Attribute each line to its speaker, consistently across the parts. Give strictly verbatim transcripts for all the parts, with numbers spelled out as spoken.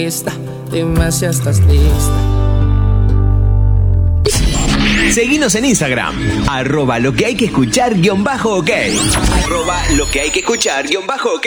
Speaker 1: Dime si estás lista.
Speaker 2: Seguinos en Instagram, arroba lo que hay que escuchar guión bajo ok. Arroba lo que hay que escuchar guión bajo ok.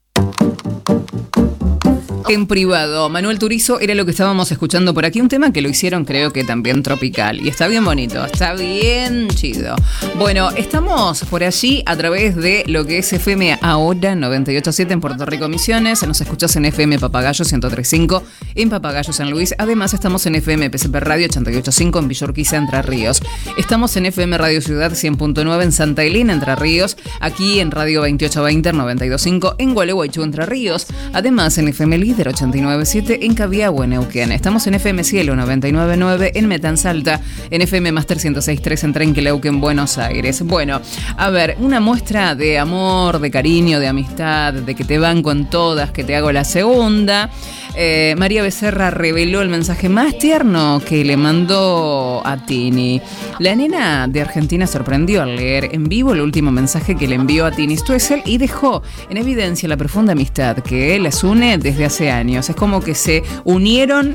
Speaker 3: En privado, Manuel Turizo era lo que estábamos escuchando por aquí, un tema que lo hicieron creo que también tropical y está bien bonito, está bien chido. Bueno, estamos por allí a través de lo que es F M Ahora noventa y ocho punto siete en Puerto Rico Misiones, nos escuchás en F M Papagayo ciento tres punto cinco en Papagayo San Luis, además estamos en F M P C P Radio ochenta y ocho punto cinco en Villa Urquiza, Entre Ríos, estamos en F M Radio Ciudad cien punto nueve en Santa Elena, Entre Ríos, aquí en Radio veintiocho veinte noventa y dos punto cinco en Gualeguaychú, Entre Ríos, además en F M Líder ochenta y nueve punto siete en Cabiagüe, Neuquén. Estamos en F M Cielo noventa y nueve punto nueve en Metansalta, en F M Master ciento seis punto tres en Trenquelauquen, Buenos Aires. Bueno, a ver, una muestra de amor, de cariño, de amistad, de que te banco en todas, que te hago la segunda. Eh, María Becerra reveló el mensaje más tierno que le mandó a Tini. La nena de Argentina sorprendió al leer en vivo el último mensaje que le envió a Tini Stoessel y dejó en evidencia la profunda amistad que les une desde hace años. Es como que se unieron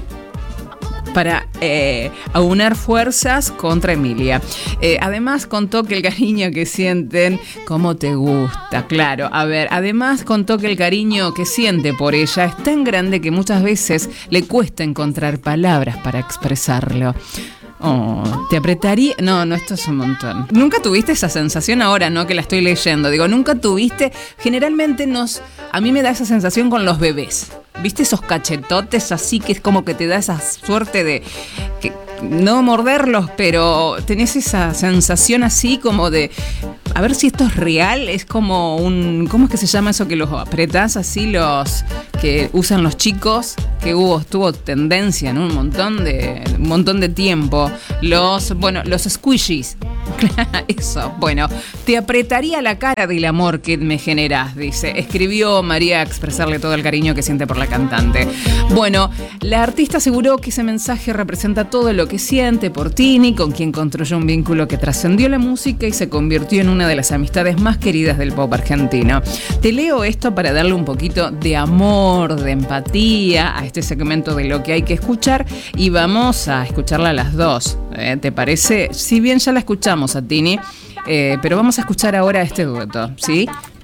Speaker 3: para eh, aunar fuerzas contra Emilia. Eh, además contó que el cariño que sienten, cómo te gusta, claro. A ver, además contó que el cariño que siente por ella es tan grande que muchas veces le cuesta encontrar palabras para expresarlo. Oh, te apretaría... No, no, esto es un montón. ¿Nunca tuviste esa sensación ahora, no? Que la estoy leyendo. Digo, ¿nunca tuviste? Generalmente nos... A mí me da esa sensación con los bebés. ¿Viste esos cachetotes así que es como que te da esa suerte de... que no morderlos, pero tenés esa sensación así como de... A ver si esto es real. Es como un... ¿Cómo es que se llama eso que los apretás así? Los que usan los chicos, que hubo, tuvo tendencia en un montón de... un montón de tiempo. Los... Bueno, los squishies. Eso, bueno, te apretaría la cara del amor que me generás, dice. Escribió María a expresarle todo el cariño que siente por la cantante. Bueno, la artista aseguró que ese mensaje representa todo lo que siente por Tini, con quien construyó un vínculo que trascendió la música y se convirtió en una de las amistades más queridas del pop argentino. Te leo esto para darle un poquito de amor, de empatía a este segmento de lo que hay que escuchar y vamos a escucharla a las dos. ¿Eh? ¿Te parece? Si bien ya la escuchamos a Tini, eh, pero vamos a escuchar ahora este dueto, ¿sí?